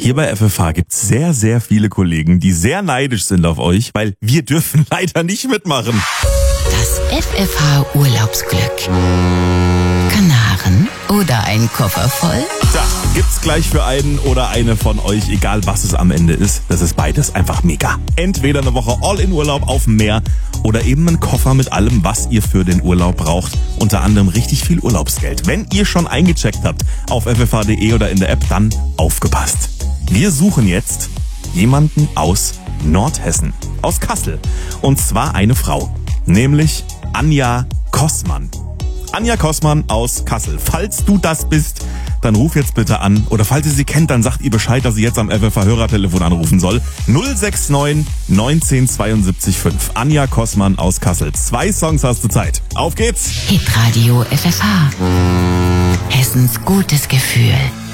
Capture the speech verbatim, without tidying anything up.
Hier bei F F H gibt's sehr, sehr viele Kollegen, die sehr neidisch sind auf euch, weil wir dürfen leider nicht mitmachen. Das F F H Urlaubsglück. Kanaren oder ein Koffer voll? Da gibt's gleich für einen oder eine von euch, egal was es am Ende ist. Das ist beides einfach mega. Entweder eine Woche All-in-Urlaub auf dem Meer oder eben ein Koffer mit allem, was ihr für den Urlaub braucht. Unter anderem richtig viel Urlaubsgeld. Wenn ihr schon eingecheckt habt auf f f h punkt d e oder in der App, dann aufgepasst. Wir suchen jetzt jemanden aus Nordhessen, aus Kassel. Und zwar eine Frau, nämlich Anja Kossmann. Anja Kossmann aus Kassel. Falls du das bist, dann ruf jetzt bitte an. Oder falls ihr sie kennt, dann sagt ihr Bescheid, dass sie jetzt am F F H-Hörertelefon anrufen soll. null sechs neun neunzehn zweiundsiebzig fünf. Anja Kossmann aus Kassel. Zwei Songs hast du Zeit. Auf geht's! Hitradio F F H. Hessens gutes Gefühl.